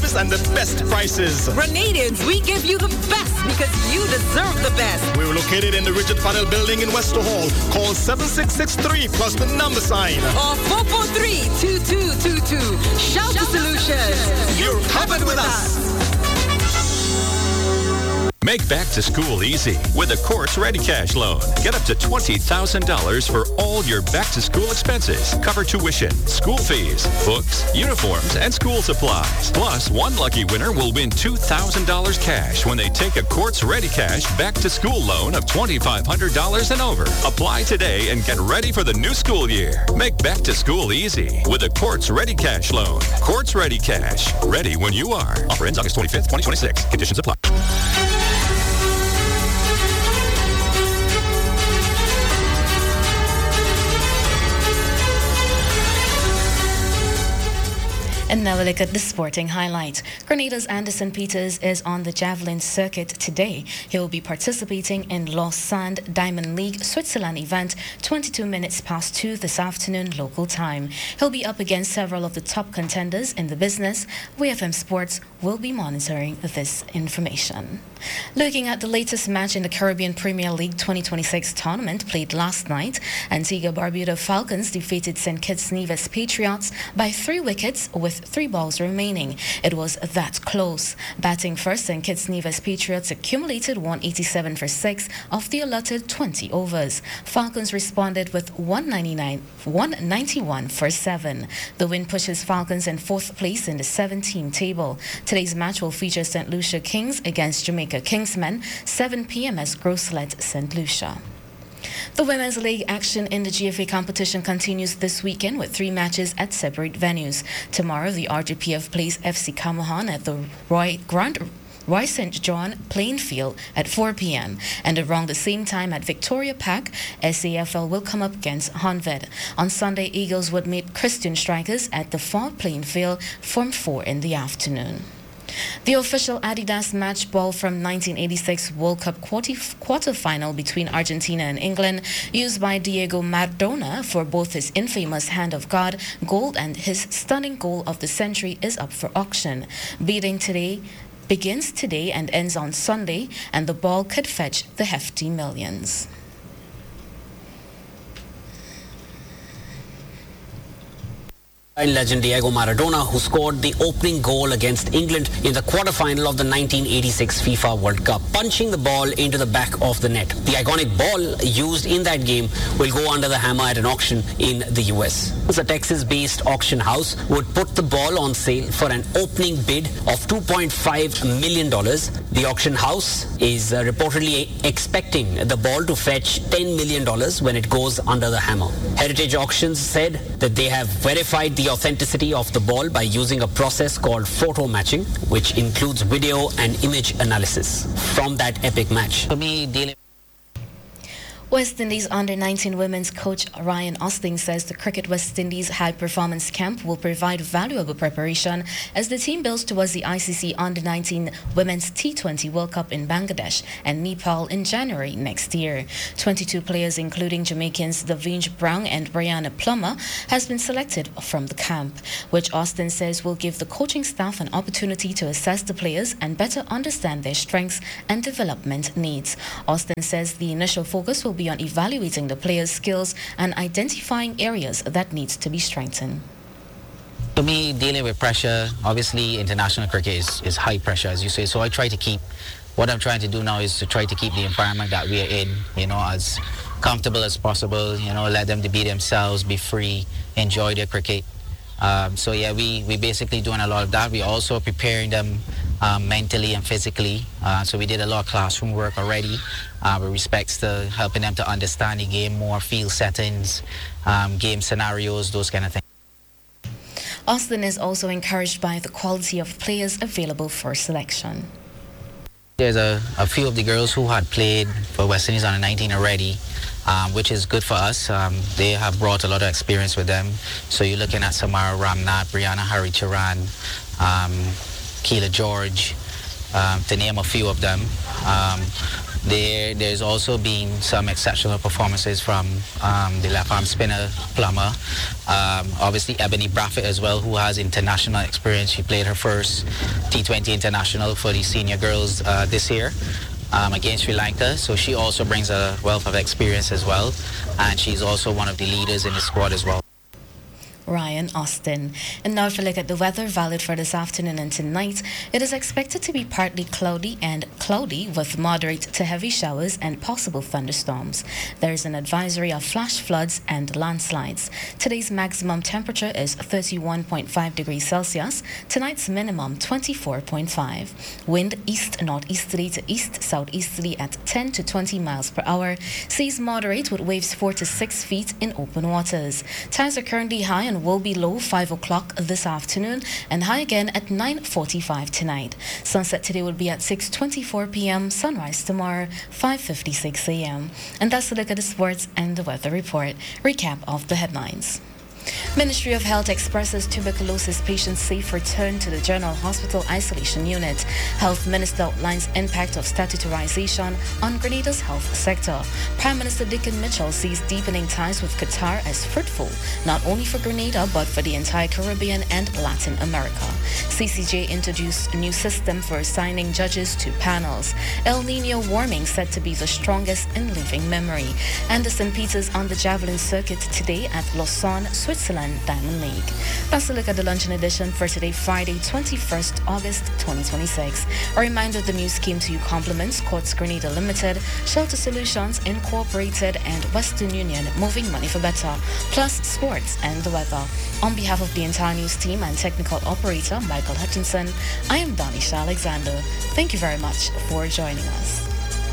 service and the best prices. Grenadians, we give you the best because you deserve the best. We're located in the Rigid Panel Building in Wester Hall. Call 7663 plus the number sign. Or 443-2222. Shout to Solutions. You're covered with us. Make back to school easy with a Courts Ready Cash loan. Get up to $20,000 for all your back to school expenses. Cover tuition, school fees, books, uniforms, and school supplies. Plus, one lucky winner will win $2,000 cash when they take a Courts Ready Cash back to school loan of $2,500 and over. Apply today and get ready for the new school year. Make back to school easy with a Courts Ready Cash loan. Courts Ready Cash. Ready when you are. Offer ends August 25th, 2026. Conditions apply. And now a look at the sporting highlights. Grenada's Anderson Peters is on the javelin circuit today. He will be participating in Lausanne Diamond League Switzerland event 22 minutes past 2 this afternoon local time. He'll be up against several of the top contenders in the business. WFM Sports will be monitoring this information. Looking at the latest match in the Caribbean Premier League 2026 tournament played last night, Antigua Barbuda Falcons defeated St. Kitts Nevis Patriots by 3 wickets with 3 balls remaining. It was that close. Batting first, St. Kitts Nevis Patriots accumulated 187 for 6 of the allotted 20 overs. Falcons responded with 191 for 7. The win pushes Falcons in 4th place in the 7-team table. Today's match will feature St. Lucia Kings against Jamaica Kingsmen, 7 p.m. as Grosselet St. Lucia. The Women's League action in the GFA competition continues this weekend with 3 matches at separate venues. Tomorrow, the RGPF plays FC Camahan at the Roy St. John playing field at 4 p.m. And around the same time at Victoria Park, SAFL will come up against Honved. On Sunday, Eagles would meet Christian Strikers at the Fall playing field from 4 in the afternoon. The official Adidas match ball from 1986 World Cup quarter-final between Argentina and England, used by Diego Maradona for both his infamous Hand of God goal and his stunning goal of the century, is up for auction. Bidding begins today and ends on Sunday, and the ball could fetch the hefty millions. Legend Diego Maradona, who scored the opening goal against England in the quarter-final of the 1986 FIFA World Cup, punching the ball into the back of the net. The iconic ball used in that game will go under the hammer at an auction in the US. The Texas-based auction house would put the ball on sale for an opening bid of $2.5 million. The auction house is reportedly expecting the ball to fetch $10 million when it goes under the hammer. Heritage Auctions said that they have verified the authenticity of the ball by using a process called photo matching, which includes video and image analysis from that epic match. For me, West Indies Under-19 women's coach Ryan Osting says the Cricket West Indies high-performance camp will provide valuable preparation as the team builds towards the ICC Under-19 Women's T20 World Cup in Bangladesh and Nepal in January next year. 22 players, including Jamaicans Davinge Brown and Brianna Plummer, has been selected from the camp, which Austin says will give the coaching staff an opportunity to assess the players and better understand their strengths and development needs. Austin says the initial focus will be on evaluating the players' skills and identifying areas that need to be strengthened. For me, dealing with pressure, obviously international cricket is high pressure, as you say, so what I'm trying to do now is to try to keep the environment that we are in, as comfortable as possible, let them to be themselves, be free, enjoy their cricket. We basically doing a lot of that. We're also preparing them mentally and physically. So we did a lot of classroom work already with respects to helping them to understand the game more, field settings, game scenarios, those kind of things. Austin is also encouraged by the quality of players available for selection. There's a few of the girls who had played for West Indies Under-19 already, which is good for us. They have brought a lot of experience with them. So you're looking at Samara Ramnath, Brianna Haricharan, Keela George, to name a few of them. There's also been some exceptional performances from the left arm spinner Plummer. Obviously Ebony Braffett as well, who has international experience. She played her first T20 international for the senior girls this year against Sri Lanka. So she also brings a wealth of experience as well. And she's also one of the leaders in the squad as well. Ryan Austin. And now if you look at the weather valid for this afternoon and tonight, it is expected to be partly cloudy with moderate to heavy showers and possible thunderstorms. There is an advisory of flash floods and landslides. Today's maximum temperature is 31.5 degrees Celsius. Tonight's minimum 24.5. Wind east-northeasterly to east-southeasterly at 10 to 20 miles per hour. Seas moderate with waves 4 to 6 feet in open waters. Tides are currently high and will be low 5 o'clock this afternoon and high again at 9:45 tonight. Sunset today will be at 6:24 p.m. Sunrise tomorrow 5:56 a.m. And that's a look at the sports and the weather report. Recap of the headlines. Ministry of Health expresses tuberculosis patients' safe return to the General Hospital Isolation Unit. Health Minister outlines impact of statutorization on Grenada's health sector. Prime Minister Dickon Mitchell sees deepening ties with Qatar as fruitful, not only for Grenada but for the entire Caribbean and Latin America. CCJ introduced a new system for assigning judges to panels. El Nino warming said to be the strongest in living memory. And the St. Peter's on the Javelin Circuit today at Lausanne, Switzerland Diamond League. That's a look at the luncheon edition for today, Friday, 21st August 2026. A reminder the news came to you compliments Quartz Grenada Limited, Shelter Solutions Incorporated, and Western Union, moving money for better, plus sports and the weather. On behalf of the entire news team and technical operator Michael Hutchinson, I am Danisha Alexander. Thank you very much for joining us.